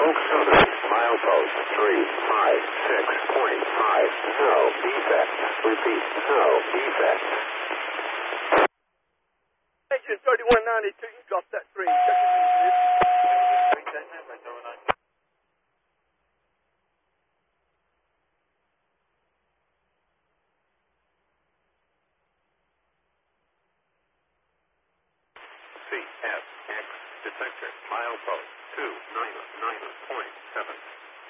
Oak Southern, milepost 356.5. No defect. Repeat, no defect. Engine 3192, you dropped that 3. Check your CSX detector, milepost 299.7.